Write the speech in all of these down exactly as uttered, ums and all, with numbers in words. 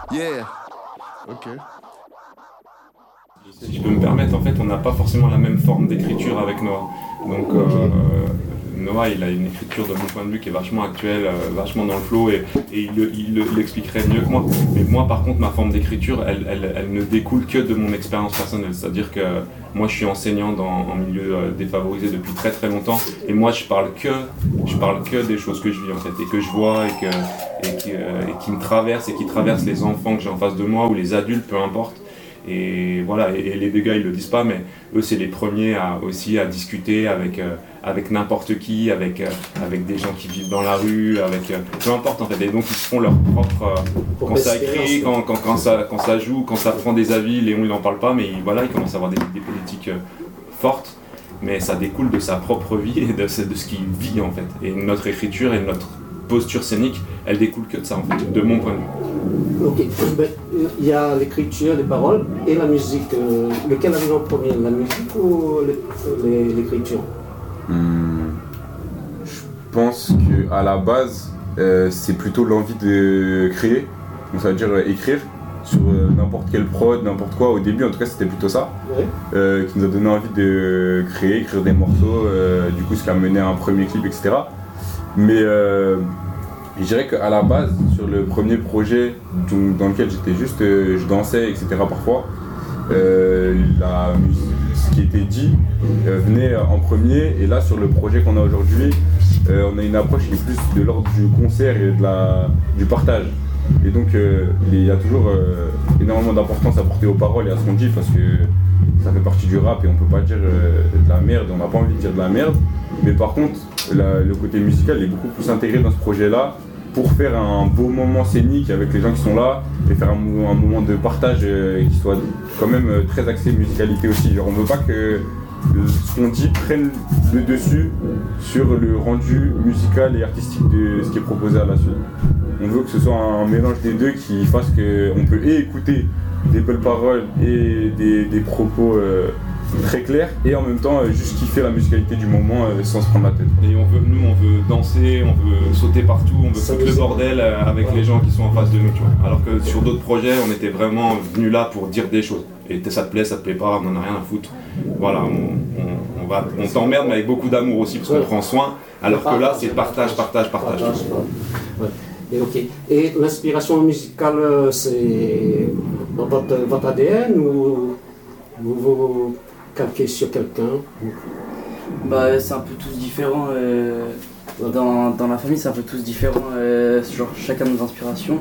Yeah. Ok. Si je peux me permettre, en fait, on n'a pas forcément la même forme d'écriture avec Noah. Donc, euh, Noah, il a une écriture de mon point de vue qui est vachement actuelle, euh, vachement dans le flow, et, et il, il, il l'expliquerait mieux que moi. Mais moi, par contre, ma forme d'écriture, elle, elle, elle ne découle que de mon expérience personnelle. C'est-à-dire que moi, je suis enseignant dans, en milieu euh, défavorisé depuis très très longtemps, et moi, je parle que, je parle que des choses que je vis en fait, et que je vois, et, que, et, qui, euh, et qui me traversent, et qui traversent les enfants que j'ai en face de moi, ou les adultes, peu importe. Et voilà, et, et les deux gars ils le disent pas, mais eux c'est les premiers à, aussi à discuter avec, euh, avec n'importe qui, avec, euh, avec des gens qui vivent dans la rue, avec euh, peu importe en fait. Et donc ils se font leur propre, euh, quand ça écrit, quand, quand, quand, ça, quand ça joue, quand ça prend des avis. Léon il en parle pas, mais il, voilà, il commence à avoir des, des politiques euh, fortes, mais ça découle de sa propre vie et de, de ce qu'il vit en fait. Et notre écriture et notre posture scénique, elle découle que de ça en fait, de mon point de vue. Ok, ben, il y a l'écriture, les paroles et la musique. Euh, lequel arrive en premier, la musique ou l'écriture? hmm, Je pense qu'à la base, euh, c'est plutôt l'envie de créer, donc ça veut dire euh, écrire sur euh, n'importe quelle prod, n'importe quoi. Au début, en tout cas, c'était plutôt ça, ouais. euh, qui nous a donné envie de créer, écrire des morceaux, euh, du coup, ce qui a mené à un premier clip, et cetera. Mais euh, je dirais qu'à la base, sur le premier projet donc, dans lequel j'étais juste, euh, je dansais, et cetera parfois, euh, la musique, ce qui était dit euh, venait en premier. Et là, sur le projet qu'on a aujourd'hui, euh, on a une approche qui est plus de l'ordre du concert et de la, du partage. Et donc, euh, il y a toujours euh, énormément d'importance à porter aux paroles et à ce qu'on dit, parce que ça fait partie du rap et on peut pas dire euh, de la merde, on n'a pas envie de dire de la merde. Mais par contre, la, le côté musical est beaucoup plus intégré dans ce projet-là pour faire un beau moment scénique avec les gens qui sont là et faire un, un moment de partage euh, qui soit quand même euh, très axé musicalité aussi. Genre, on veut pas que euh, ce qu'on dit prenne le dessus sur le rendu musical et artistique de ce qui est proposé à la suite. On veut que ce soit un mélange des deux qui fasse qu'on peut et écouter des belles paroles et des, des propos euh, très clair et en même temps euh, juste kiffer la musicalité du moment euh, sans se prendre la tête. Et on veut, nous on veut danser, on veut sauter partout, on veut foutre le bordel euh, avec ouais. les gens qui sont en face de nous, tu vois. Alors que sur d'autres projets on était vraiment venus là pour dire des choses. Et ça te plaît, ça te plaît pas, on en a rien à foutre. Voilà, on, on, on, va, on t'emmerde mais avec beaucoup d'amour aussi parce qu'on ouais. prend soin. Alors que là c'est partage, partage, partage. partage. Ouais. Et, okay. Et l'inspiration musicale c'est dans votre, votre A D N ou vous vous calquez sur quelqu'un? Bah c'est un peu tous différents. Euh, dans, dans la famille c'est un peu tous différents. Euh, genre chacun nos inspirations.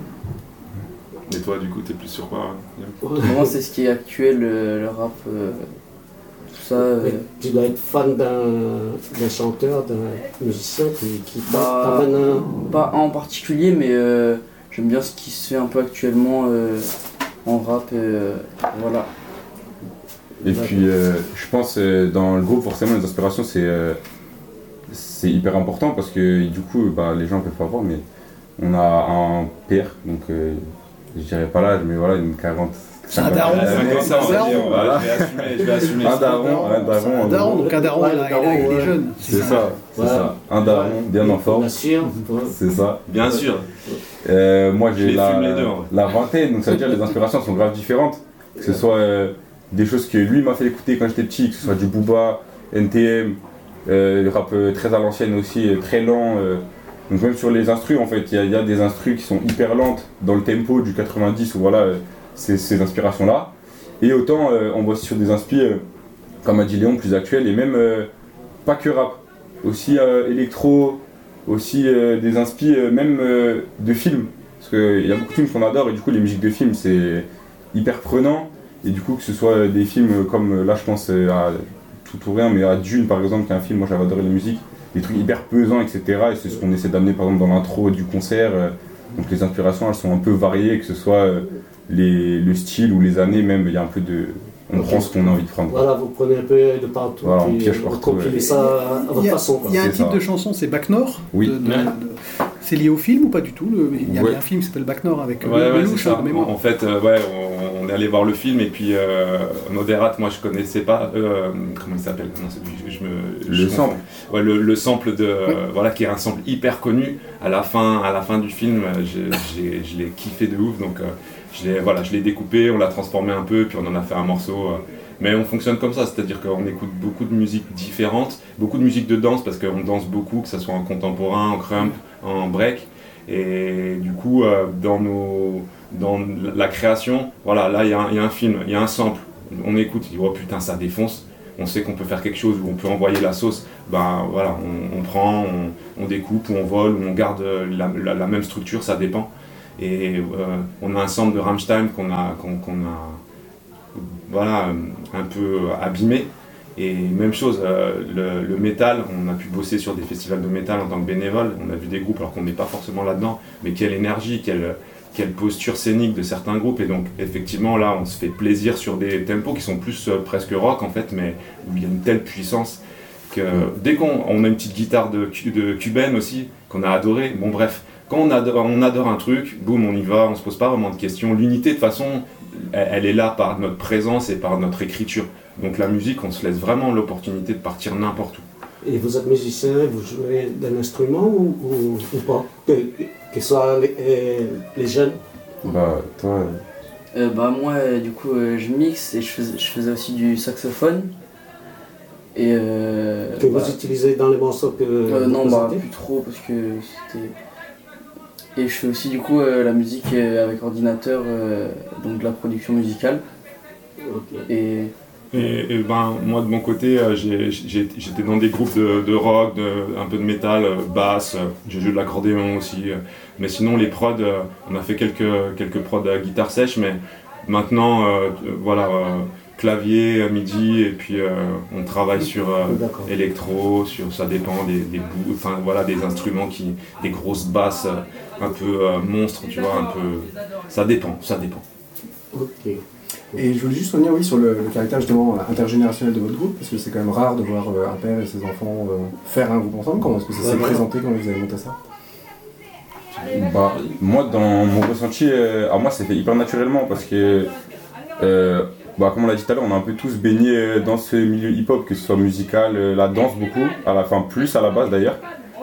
Et toi du coup t'es plus sur quoi? Moi c'est ce qui est actuel, le, le rap, euh, tout ça. Euh... Tu dois être fan d'un chanteur, d'un musicien qui, qui bah, t'amène un... Pas en particulier mais euh, j'aime bien ce qui se fait un peu actuellement euh, en rap. Euh, voilà. Et puis euh, je pense euh, dans le groupe forcément les inspirations c'est euh, c'est hyper important parce que du coup bah, les gens peuvent pas voir mais on a un père donc euh, je dirais pas l'âge mais voilà une quarante. C'est un daron, c'est un daron. Voilà. Je vais assumer, je vais assumer. Un daron, un daron. Un daron, donc un daron, ouais, il, daron il est jeune. C'est ça, c'est ouais. ça. Un daron, bien en forme. Bien sûr. C'est ça. Bien sûr. Euh, moi j'ai la, deux, la vingtaine, donc ça veut dire les inspirations sont grave différentes. Que ce soit euh, des choses que lui m'a fait écouter quand j'étais petit, que ce soit du Booba, N T M, euh, le rap euh, très à l'ancienne aussi, euh, très lent. Euh, donc même sur les instrus en fait, il y, y a des instrus qui sont hyper lentes dans le tempo du quatre-vingt-dix ou voilà. Euh, Ces, ces inspirations-là. Et autant, euh, on voit aussi sur des inspi, euh, comme a dit Léon, plus actuels, et même euh, pas que rap, aussi euh, électro, aussi euh, des inspi, euh, même euh, de films. Parce qu'il y a beaucoup de films qu'on adore, et du coup, les musiques de films, c'est hyper prenant. Et du coup, que ce soit des films comme, là, je pense à tout ou rien, mais à Dune, par exemple, qui est un film, moi j'avais adoré les musiques, des trucs hyper pesants, et cetera. Et c'est ce qu'on essaie d'amener, par exemple, dans l'intro du concert. Euh, donc les inspirations, elles sont un peu variées, que ce soit euh, Les, le style ou les années même, il y a un peu de... On okay. prend ce qu'on a envie de prendre. Voilà, vous prenez un peu de partout, voilà, puis piège vous partout, compilez ouais. ça à votre façon. Il y a un type ça. de chanson, c'est Bac Nord, oui. de, de, de C'est lié au film ou pas du tout? le... Il y a Ouais. bien un film qui s'appelle Bac Nord avec Ouais, ouais, Lelouch, c'est ça. de mémoire. En, en fait, euh, ouais, on, on est allé voir le film et puis euh, Moderat, moi je connaissais pas. Euh, comment il s'appelle? Non, c'est- je, je me, je Le confonds. sample. Ouais, le, le sample de, euh, voilà, qui est un sample hyper connu. À la fin, à la fin du film, euh, j'ai- j'ai- je l'ai kiffé de ouf. Donc, euh, je l'ai, voilà, je l'ai découpé, on l'a transformé un peu, puis on en a fait un morceau. euh. Mais on fonctionne comme ça, c'est-à-dire qu'on écoute beaucoup de musiques différentes, beaucoup de musique de danse parce qu'on danse beaucoup, que ce soit en contemporain, en crump, en break. Et du coup, euh, dans, nos, dans la création, voilà, là il y, a un- il y a un film, il y a un sample, on écoute, il dit oh putain ça défonce, on sait qu'on peut faire quelque chose où on peut envoyer la sauce, ben voilà, on, on prend, on, on découpe, ou on vole, ou on garde la, la, la même structure, ça dépend. Et euh, on a un sample de Rammstein qu'on a, qu'on, qu'on a voilà, un peu abîmé. Et même chose, euh, le, le métal, on a pu bosser sur des festivals de métal en tant que bénévole, on a vu des groupes alors qu'on n'est pas forcément là-dedans, mais quelle énergie, quelle, quelle posture scénique de certains groupes. Et donc effectivement là on se fait plaisir sur des tempos qui sont plus euh, presque rock en fait, mais où il y a une telle puissance que dès qu'on on a une petite guitare de, cu- de cubaine aussi, qu'on a adoré, bon bref, quand on adore, on adore un truc, boum, on y va, on se pose pas vraiment de questions. L'unité de toute façon, elle, elle est là par notre présence et par notre écriture. Donc la musique, on se laisse vraiment l'opportunité de partir n'importe où. Et vous êtes musicien, vous jouez d'un instrument ou, ou, ou pas? Que, que ce soit les, euh, les jeunes. Bah, toi, Euh, bah moi euh, du coup euh, je mixe et je faisais, je faisais aussi du saxophone. Et euh, Que bah, vous utilisez dans les morceaux que euh, vous non bah présentez? plus trop parce que c'était. Et je fais aussi du coup euh, la musique euh, avec ordinateur, euh, donc de la production musicale. Ok. Et Et, et ben, moi de mon côté, euh, j'ai- j'ai- j'étais dans des groupes de, de rock, de, un peu de métal, euh, basse, euh, j'ai joué de l'accordéon aussi. euh, mais sinon les prods, euh, on a fait quelques, quelques prods à guitare sèche, mais maintenant, euh, euh, voilà, euh, clavier, euh, midi, et puis euh, on travaille sur euh, D'accord. électro, sur ça dépend des, des bouts, enfin voilà, des instruments qui, des grosses basses euh, un peu euh, monstres, tu vois, un peu, ça dépend, ça dépend. Ok. Et je voulais juste revenir oui, sur le, le caractère justement intergénérationnel de votre groupe, parce que c'est quand même rare de voir euh, un père et ses enfants euh, faire un groupe ensemble. Comment est-ce que ça s'est Ouais, présenté quand vous avez monté ça? bah, moi, dans mon ressenti, euh, à moi, c'est fait hyper naturellement parce que, euh, bah, comme on l'a dit tout à l'heure, on a un peu tous baigné euh, dans ce milieu hip-hop, que ce soit musical, euh, la danse beaucoup, à la fin plus à la base d'ailleurs.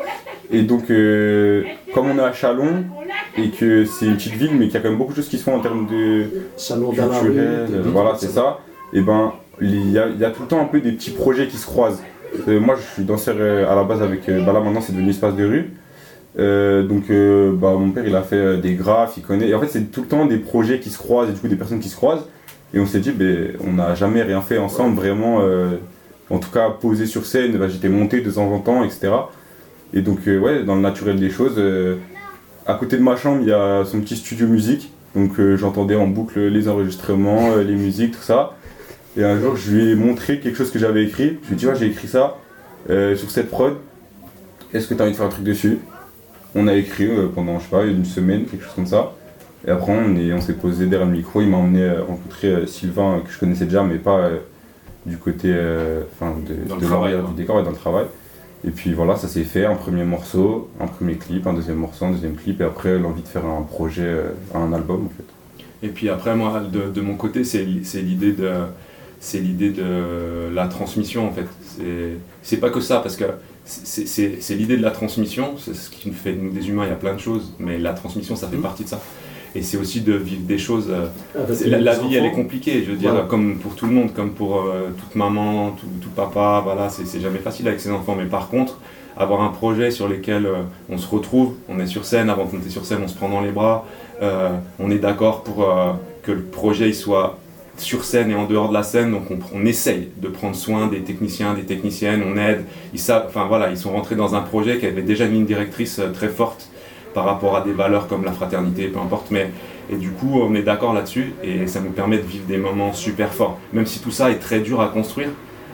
Et donc, euh, comme on est à Châlons et que c'est une petite ville, mais qu'il y a quand même beaucoup de choses qui se font en termes de Salon dans la rue. culturel, des euh, beats, voilà, comme c'est ça. Et ben, il y, a, il y a tout le temps un peu des petits projets qui se croisent. Euh, moi, je suis danseur euh, à la base avec. Euh, bah là, maintenant, c'est devenu espace de rue. Euh, donc, euh, bah, mon père, il a fait euh, des graphes, il connaît. Et en fait, c'est tout le temps des projets qui se croisent et du coup, des personnes qui se croisent. Et on s'est dit, ben, on n'a jamais rien fait ensemble, vraiment. Euh, en tout cas, posé sur scène, bah, j'étais monté de temps en temps, et cetera. Et donc, euh, ouais, dans le naturel des choses, euh, à côté de ma chambre, il y a son petit studio musique. Donc, euh, j'entendais en boucle les enregistrements, euh, les musiques, tout ça. Et un jour, je lui ai montré quelque chose que j'avais écrit. Je lui ai dit, ouais, j'ai écrit ça euh, sur cette prod. Est-ce que tu as envie de faire un truc dessus? On a écrit euh, pendant, je sais pas, une semaine, quelque chose comme ça. Et après, on, est, on s'est posé derrière le micro. Il m'a emmené euh, rencontrer euh, Sylvain, euh, que je connaissais déjà, mais pas euh, du côté euh, enfin, de, Dans le de travail, l'arrière quoi. du décor et dans le travail. Et puis voilà, ça s'est fait, un premier morceau, un premier clip, un deuxième morceau, un deuxième clip, et après l'envie de faire un projet, euh, un album en fait. Et puis après, moi, de, de mon côté, c'est c'est l'idée de, c'est l'idée de la transmission, en fait. C'est- C'est pas que ça, parce que c'est c'est- c'est l'idée de la transmission, c'est ce qui nous fait, nous, des humains, il y a plein de choses, mais la transmission, ça fait partie de ça. Et c'est aussi de vivre des choses. euh, Avec c'est- la, les la vie, elle est enfants. compliquée, je veux dire, Voilà. comme pour tout le monde, comme pour euh, toute maman, tout, tout papa, voilà, c'est c'est jamais facile avec ses enfants. Mais par contre, avoir un projet sur lequel euh, on se retrouve, on est sur scène, avant de monter sur scène, on se prend dans les bras, euh, on est d'accord pour euh, que le projet il soit sur scène et en dehors de la scène, donc on, on essaye de prendre soin des techniciens, des techniciennes, on aide, ils savent, enfin voilà, ils sont rentrés dans un projet qui avait déjà une ligne directrice euh, très forte par rapport à des valeurs comme la fraternité, peu importe, mais et du coup on est d'accord là-dessus et ça nous permet de vivre des moments super forts, même si tout ça est très dur à construire.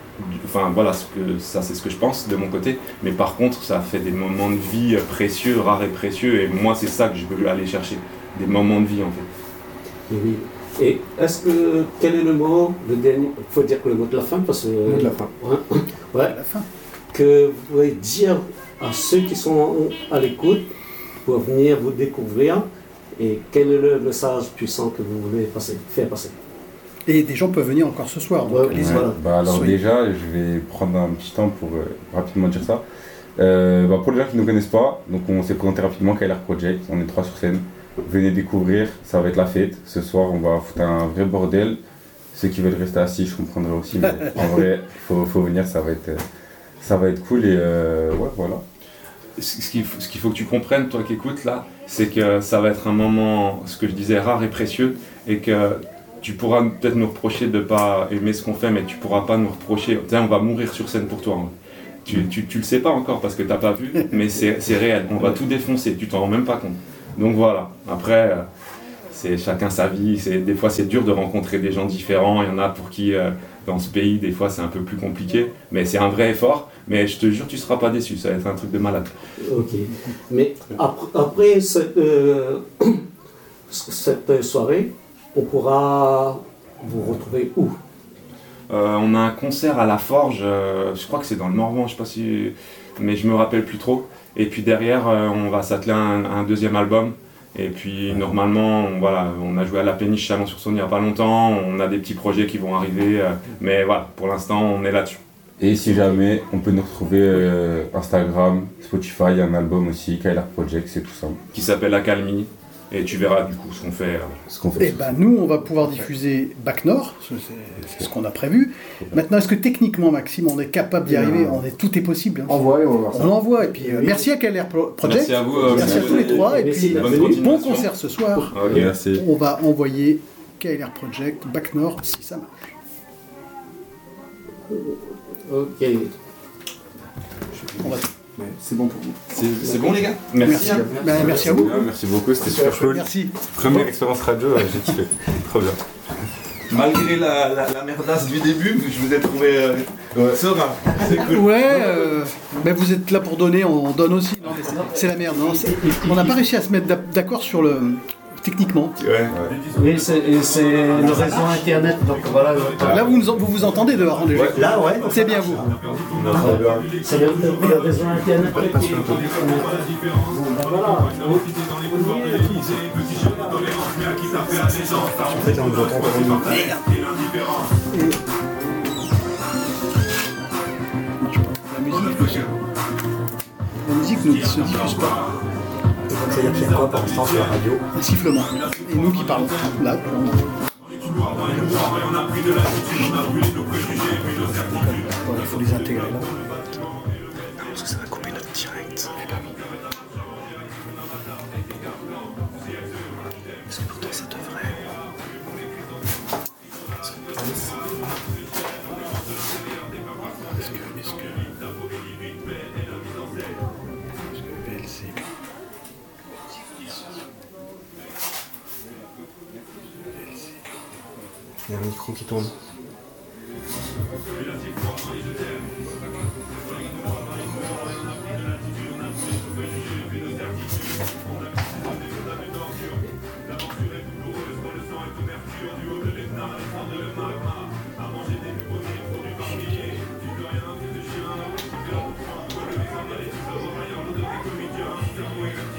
Enfin voilà, ce que, ça c'est ce que je pense de mon côté, mais par contre ça fait des moments de vie précieux, rares et précieux, et moi c'est ça que je veux aller chercher, des moments de vie en fait. Et oui. Et est-ce que, quel est le mot, le dernier, il faut dire le mot de la fin, parce que... Le mot de la fin. Ouais, ouais, À la fin. que vous pouvez dire à ceux qui sont à l'écoute pour venir vous découvrir et quel est le message puissant que vous voulez passer, faire passer. Et des gens peuvent venir encore ce soir. Donc Ouais, allez-y. Ouais. voilà. Bah, alors Soyez- déjà, je vais prendre un petit temps pour euh, rapidement dire ça. Euh, bah, pour les gens qui ne nous connaissent pas, donc on s'est présenté rapidement K L R Project, on est trois sur scène. Venez découvrir, ça va être la fête. Ce soir, on va foutre un vrai bordel. Ceux qui veulent rester assis, je comprendrai aussi, mais en vrai, il faut, faut venir, ça va être, euh, ça va être cool et euh, ouais, voilà. Ce ce qu'il faut, ce qu'il faut que tu comprennes, toi qui écoutes là, c'est que ça va être un moment, ce que je disais, rare et précieux, et que tu pourras peut-être nous reprocher de ne pas aimer ce qu'on fait, mais tu ne pourras pas nous reprocher. Tiens, on va mourir sur scène pour toi. Hein. Tu, tu, tu le sais pas encore parce que tu n'as pas vu, mais c'est c'est réel. On va tout défoncer, tu t'en rends même pas compte. Donc voilà, après, euh, c'est chacun sa vie. C'est- Des fois, c'est dur de rencontrer des gens différents. Il y en a pour qui, euh, dans ce pays, des fois, c'est un peu plus compliqué, mais c'est un vrai effort. Mais je te jure, tu ne seras pas déçu, ça va être un truc de malade. Ok. Mais après, après cette, euh, cette soirée, on pourra vous retrouver où? Euh, on a un concert à la Forge, euh, je crois que c'est dans le Morvan, je sais pas si, mais je me rappelle plus trop. Et puis derrière, euh, on va s'atteler à un, à un deuxième album. Et puis normalement, on, voilà, on a joué à la Péniche Chalon-sur-Saône il n'y a pas longtemps. On a des petits projets qui vont arriver, euh, mais voilà, pour l'instant, on est là-dessus. Et si jamais, on peut nous retrouver euh, Instagram, Spotify, il y a un album aussi, K L R Project, c'est tout simple. Qui s'appelle Accalmie. Et tu verras du coup ce qu'on fait. euh. Ce qu'on fait. Eh ben, nous, on va pouvoir diffuser Bac Nord, c'est c'est ce qu'on a prévu. Maintenant, est-ce que techniquement, Maxime, on est capable d'y arriver? On est, tout est possible. Hein. Envoie et on va voir ça. On envoie. Et puis, euh, merci à K L R Pro- Project. Merci à vous. euh, Merci à tous les trois. Et Merci puis, d'être bonne venus. bon continuation. concert ce soir. Ok. Merci. On va envoyer K L R Project, Bac Nord, si ça marche. Ok. On va... Ouais, c'est bon pour vous. C'est c'est bon les gars? Merci. Ben, merci à vous. Bien, merci beaucoup, c'était super cool. Merci. Première expérience radio, euh, j'ai kiffé. Trop bien. Malgré la, la, la merdasse du début, je vous ai trouvé euh, serein. C'est cool. Ouais, euh, mais vous êtes là pour donner, on donne aussi. Non, mais c'est- c'est la merde. Non, c'est- on n'a pas réussi à se mettre d'ac- d'accord sur le techniquement. Ouais. Oui, c'est et c'est le réseau internet, donc voilà. Là, vous nous en- vous, vous entendez dehors, hein, déjà. Là, ouais. C'est bien vous. C'est le, le- le réseau internet qui. Bon, ben voilà. La musique, aussi. La musique ne se diffuse pas. C'est-à-dire qu'il y a quoi pour l'instant sur la radio? Un sifflement. Et nous qui parlons. Là, on entend. Il faut les intégrer là. Parce que ça va couper notre direct. Eh ben oui. Parce que pourtant ça devrait. Est-ce que. Est-ce que. Est-ce que V L C. Il y a un micro qui tourne.